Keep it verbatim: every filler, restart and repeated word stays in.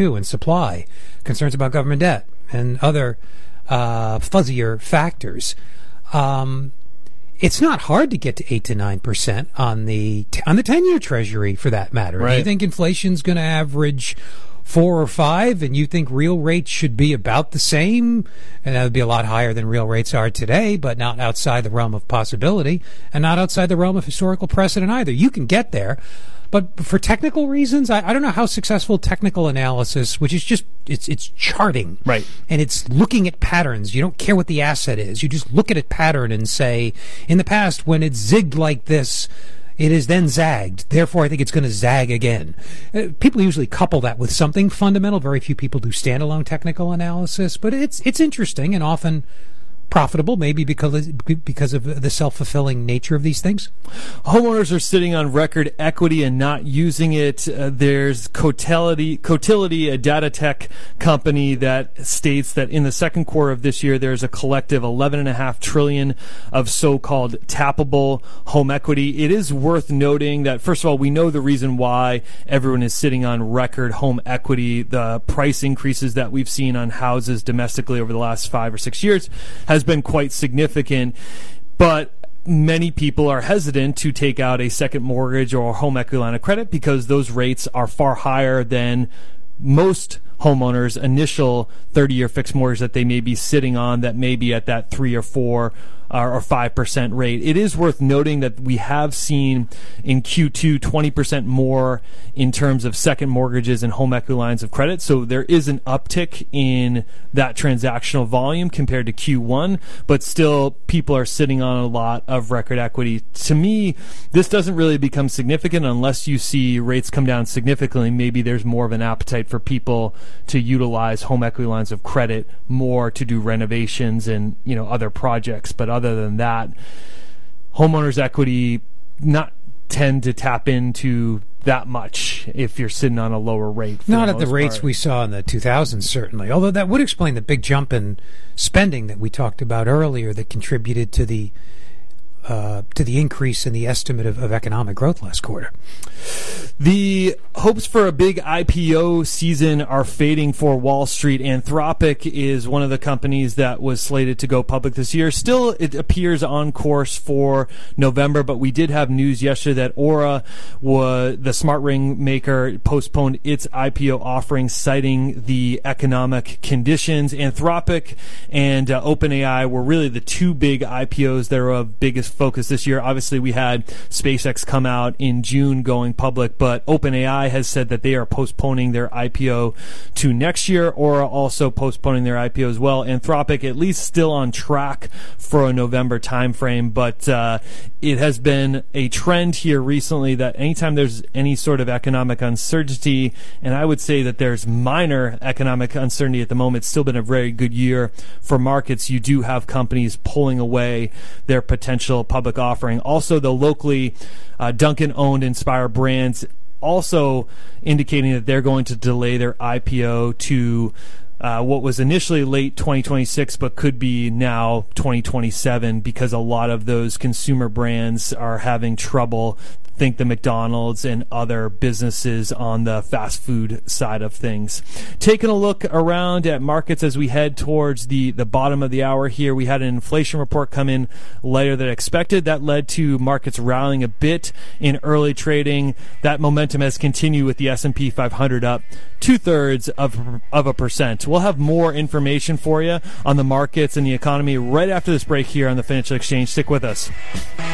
too, and supply, concerns about government debt, and other uh, fuzzier factors. Um, it's not hard to get to eight to nine percent on the t- on the ten-year Treasury, for that matter. Right. Do you think inflation's going to average four or five, and you think real rates should be about the same? And that would be a lot higher than real rates are today, but not outside the realm of possibility, and not outside the realm of historical precedent either. You can get there. But for technical reasons, I, I don't know how successful technical analysis, which is just, it's it's charting. Right. And it's looking at patterns. You don't care what the asset is. You just look at a pattern and say, in the past, when it's zigged like this, it is then zagged. Therefore, I think it's going to zag again. Uh, people usually couple that with something fundamental. Very few people do standalone technical analysis. But it's it's interesting and often profitable, maybe because because of the self-fulfilling nature of these things. Homeowners are sitting on record equity and not using it. Uh, there's Cotility, Cotility, a data tech company that states that in the second quarter of this year, there's a collective eleven point five trillion dollars of so-called tappable home equity. It is worth noting that, first of all, we know the reason why everyone is sitting on record home equity. The price increases that we've seen on houses domestically over the last five or six years has been quite significant, but many people are hesitant to take out a second mortgage or a home equity line of credit because those rates are far higher than most homeowners' initial thirty-year fixed mortgage that they may be sitting on, that may be at that three or four or five percent rate. It is worth noting that we have seen in Q two twenty percent more in terms of second mortgages and home equity lines of credit. So there is an uptick in that transactional volume compared to Q one, but still people are sitting on a lot of record equity. To me, this doesn't really become significant unless you see rates come down significantly. Maybe there's more of an appetite for people to utilize home equity lines of credit more to do renovations and, you know, other projects. But other than that, homeowners' equity not tend to tap into that much if you're sitting on a lower rate. Not at the most rates part. we saw in the two thousands, certainly. Although that would explain the big jump in spending that we talked about earlier that contributed to the uh, to the increase in the estimate of, of economic growth last quarter. The hopes for a big I P O season are fading for Wall Street. Anthropic is one of the companies that was slated to go public this year. Still, it appears on course for November, but we did have news yesterday that Aura, was, the smart ring maker, postponed its I P O offering, citing the economic conditions. Anthropic and uh, OpenAI were really the two big I P Os that are of biggest focus this year. Obviously, we had SpaceX come out in June going public, but OpenAI has said that they are postponing their I P O to next year, or also postponing their I P O as well. Anthropic, at least still on track for a November timeframe, but uh, it has been a trend here recently that anytime there's any sort of economic uncertainty, and I would say that there's minor economic uncertainty at the moment, it's still been a very good year for markets. You do have companies pulling away their potential public offering. Also, the locally uh, Dunkin'-owned Inspire Brands also indicating that they're going to delay their I P O to uh, what was initially late twenty twenty-six, but could be now twenty twenty-seven, because a lot of those consumer brands are having trouble. Think the McDonald's and other businesses on the fast food side of things. Taking a look around at markets as we head towards the, the bottom of the hour here, we had an inflation report come in later than expected. That led to markets rallying a bit in early trading. That momentum has continued with the S and P five hundred up two-thirds of, of a percent. We'll have more information for you on the markets and the economy right after this break here on the Financial Exchange. Stick with us.